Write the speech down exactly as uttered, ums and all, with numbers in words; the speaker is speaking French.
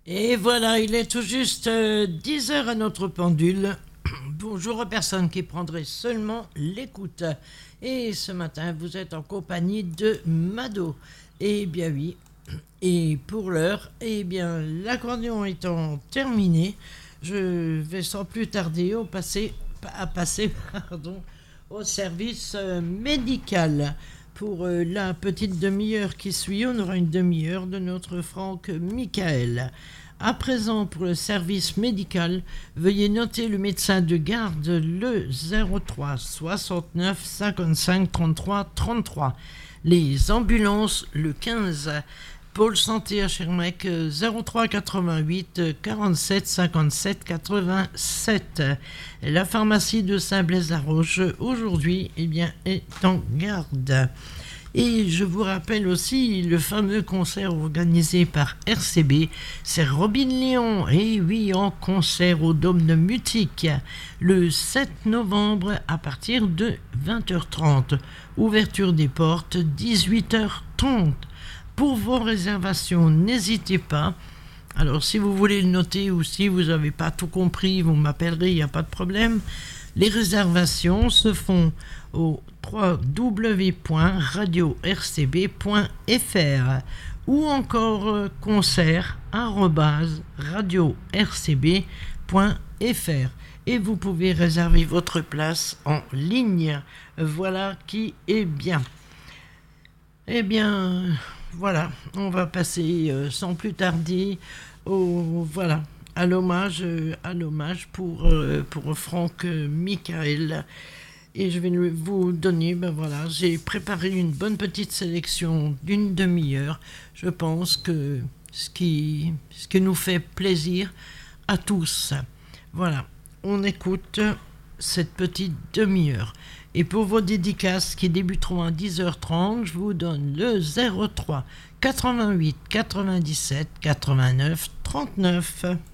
Et voilà, il est tout juste euh, dix heures à notre pendule. Bonjour aux personnes qui prendraient seulement l'écoute. Et ce matin, vous êtes en compagnie de Mado. Eh bien oui, et pour l'heure, eh bien l'accordéon étant terminé, je vais sans plus tarder au passer, à passer pardon, au service euh, médical. Pour euh, la petite demi-heure qui suit, on aura une demi-heure de notre Franck Michael. À présent, pour le service médical, veuillez noter le médecin de garde le zéro trois soixante-neuf cinquante-cinq trente-trois trente-trois. Les ambulances le quinze. Pôle santé à Schirmeck zéro trois quatre-vingt-huit quarante-sept cinquante-sept quatre-vingt-sept. La pharmacie de Saint-Blaise-la-Roche aujourd'hui eh bien, est en garde. Et je vous rappelle aussi le fameux concert organisé par R C B, c'est Robin Léon, et oui, en concert au Dôme de Mutique, le sept novembre à partir de vingt heures trente. Ouverture des portes dix-huit heures trente. Pour vos réservations, n'hésitez pas. Alors si vous voulez le noter ou si vous n'avez pas tout compris, vous m'appellerez, il n'y a pas de problème. Les réservations se font au w w w point radio r c b point f r ou encore euh, concert arobase radio r c b point f r et vous pouvez réserver votre place en ligne. Voilà qui est bien. Eh bien, voilà, on va passer euh, sans plus tarder au voilà à l'hommage euh, à l'hommage pour euh, pour Franck Michael. Et je vais vous donner, ben voilà, j'ai préparé une bonne petite sélection d'une demi-heure. Je pense que ce qui, ce qui nous fait plaisir à tous. Voilà, on écoute cette petite demi-heure. Et pour vos dédicaces qui débuteront à dix heures trente, je vous donne le zéro trois quatre-vingt-huit quatre-vingt-dix-sept quatre-vingt-neuf trente-neuf.